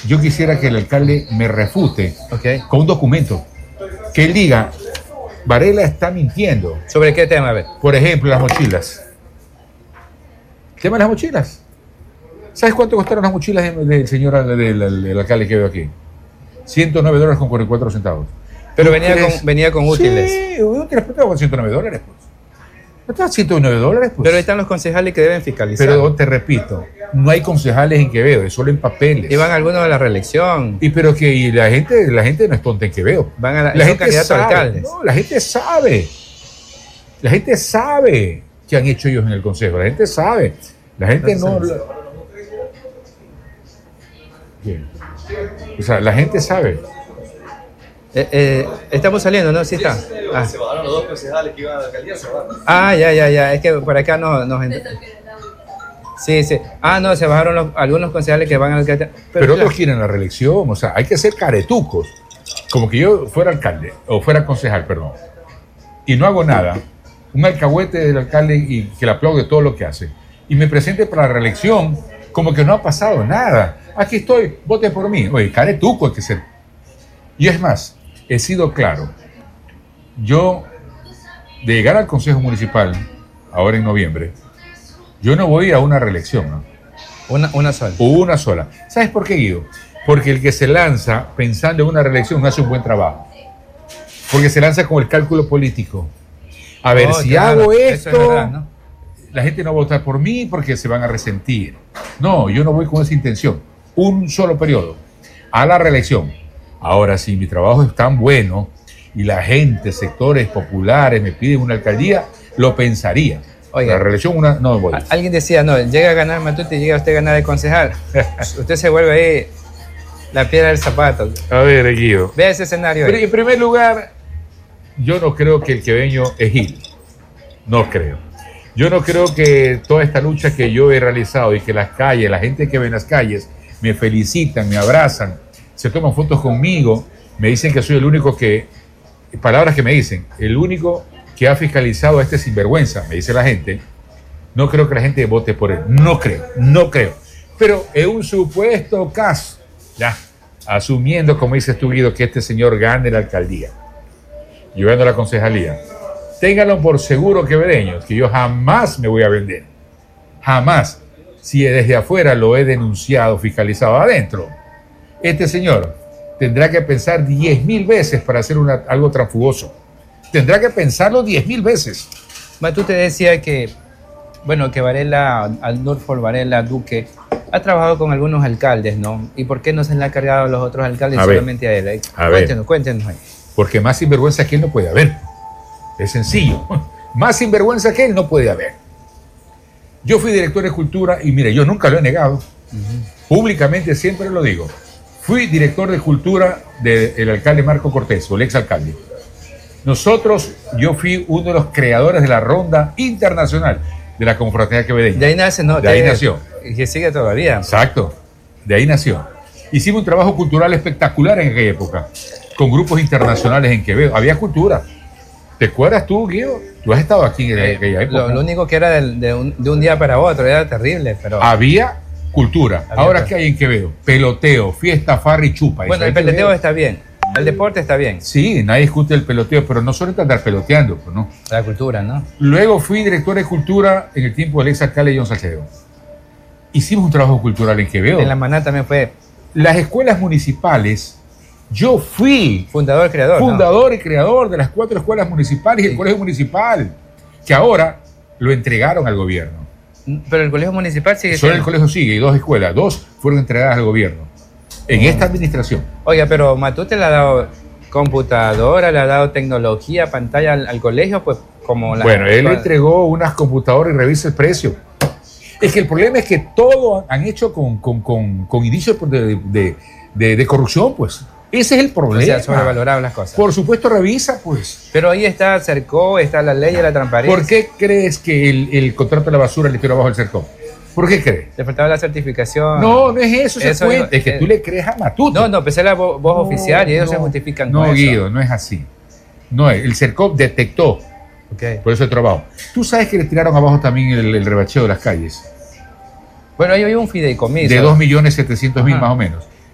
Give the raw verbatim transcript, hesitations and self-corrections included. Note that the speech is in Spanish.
yo quisiera que el alcalde me refute Okay. con un documento. Que él diga, Varela está mintiendo. ¿Sobre qué tema? A ver. Por ejemplo, las mochilas. ¿El tema de las mochilas? ¿Sabes cuánto costaron las mochilas del, del señor del, del, del alcalde que veo aquí? ciento nueve dólares con cuarenta y cuatro centavos. Pero venía con, venía con útiles. Sí, útiles, pero con ciento nueve dólares, pues. ¿No está a ciento nueve dólares? Pues. Pero ahí están los concejales que deben fiscalizar. Pero te repito, no hay concejales en Quevedo, es solo en papeles. Y van algunos a la reelección. Y pero que y la gente, la gente no es tonta en Quevedo. Van a la, la son gente candidatos sabe, a alcaldes. No, la gente sabe. La gente sabe qué han hecho ellos en el consejo. La gente sabe. La gente no. La... Bien. O sea, la gente sabe. Eh, eh, estamos saliendo, ¿no? Sí está. Ah. Se bajaron los dos concejales que iban a la alcaldía, se bajaron. Ah, ya, ya, ya. Es que por acá nos... nos... Sí, sí. Ah, no, se bajaron los, algunos concejales que van a la alcaldía. Pero, Pero otros claro, quieren la reelección. O sea, hay que ser caretucos. Como que yo fuera alcalde, o fuera concejal, perdón. Y no hago nada. Un alcahuete del alcalde y que le aplaude todo lo que hace. Y me presente para la reelección como que no ha pasado nada. Aquí estoy, vote por mí. Oye, caretuco hay que ser. Y es más, he sido claro. Yo, de llegar al Consejo Municipal, ahora en noviembre, yo no voy a una reelección, ¿no? una, una sola. Una sola. ¿Sabes por qué, Guido? Porque el que se lanza pensando en una reelección no hace un buen trabajo. Porque se lanza con el cálculo político. A ver, Oh, si claro, hago eso esto, es verdad, ¿no? la gente no va a votar por mí porque se van a resentir. No, yo no voy con esa intención. Un solo periodo. A la reelección. Ahora, si mi trabajo es tan bueno y la gente, sectores populares me piden una alcaldía, lo pensaría. Oiga, la reelección una, no voy. Alguien decía, no, llega a ganar Matute y llega usted a ganar de concejal. Usted se vuelve ahí la piedra del zapato. A ver, Guido. Vea ese escenario Pero ahí. en primer lugar, yo no creo que el queveño es Gil. No creo. Yo no creo que toda esta lucha que yo he realizado y que las calles, la gente que ve en las calles, me felicitan, me abrazan, se toman fotos conmigo, me dicen que soy el único que, palabras que me dicen, el único que ha fiscalizado a este sinvergüenza, me dice la gente. No creo que la gente vote por él. No creo, no creo. Pero en un supuesto caso, ya, asumiendo, como dices tú, Guido, que este señor gane la alcaldía, yo gano la concejalía, ténganlo por seguro, quevedeños, que yo jamás me voy a vender. Jamás. Si desde afuera lo he denunciado, fiscalizado adentro, este señor tendrá que pensar diez mil veces para hacer una, algo transfugoso. Tendrá que pensarlo diez mil veces. Matute decía que, bueno, que Varela, Arnulfo Varela Duque, ha trabajado con algunos alcaldes, ¿no? ¿Y por qué no se le ha cargado a los otros alcaldes a solamente ver, a él? A cuéntenos, ver. cuéntenos ahí. Porque más sinvergüenza que él no puede haber. Es sencillo. Más sinvergüenza que él no puede haber. Yo fui director de Cultura y mire, yo nunca lo he negado. Uh-huh. Públicamente siempre lo digo. Fui director de Cultura del alcalde Marco Cortés, o el exalcalde. Nosotros, yo fui uno de los creadores de la ronda internacional de la confraternidad quevedeña. De ahí nace, ¿no? De ahí que, nació. Que sigue todavía. Exacto. De ahí nació. Hicimos un trabajo cultural espectacular en aquella época, con grupos internacionales en Quevedo. Había cultura. ¿Te acuerdas tú, Guido? Tú has estado aquí en Eh, aquella época. Lo, lo único que era de, de, un, de un día para otro, era terrible, pero... Había cultura. Había Ahora, todo. ¿qué hay en Quevedo? Peloteo, fiesta, farra y chupa. Bueno, Eso el hay que peloteo ver. está bien, el deporte está bien, Sí, nadie discute el peloteo, pero no suele andar peloteando, pues, ¿no? la cultura, ¿no? Luego fui director de Cultura en el tiempo del exalcalde John Salcedo. Hicimos un trabajo cultural en Quevedo. En la Maná también fue Las escuelas municipales, yo fui fundador, creador, ¿no? fundador y creador de las cuatro escuelas municipales y el Sí. colegio municipal, que ahora lo entregaron al gobierno. Pero el colegio municipal sigue Solo el siendo... colegio sigue y dos escuelas, dos fueron entregadas al gobierno en esta administración. Oiga, pero Matute le ha dado computadora, le ha dado tecnología, pantalla al, al colegio, pues como la... Bueno, él toda- entregó unas computadoras y revisa el precio. Es que el problema es que todo han hecho con, con, con, con indicios de, de, de, de corrupción, pues. Ese es el O problema. sea, sobrevaloradas las cosas. Por supuesto, revisa, pues. Pero ahí está Cercó, está la ley de la transparencia. ¿Por qué crees que el, el contrato de la basura le tiró abajo el cerco? ¿Por qué crees? Le faltaba la certificación. No, no es eso, ese Eso cuento. digo, Es que eh, tú le crees a Matute. No, no, pensé la vo- voz No, oficial y ellos no. se justifican No, con eso. Guido, no es así. No es. El CERCOP detectó, Okay. por eso el trabajo. Tú sabes que le tiraron abajo también el, el rebacheo de las calles. Bueno, ahí hay un fideicomiso. De dos millones setecientos mil Ajá. más o menos.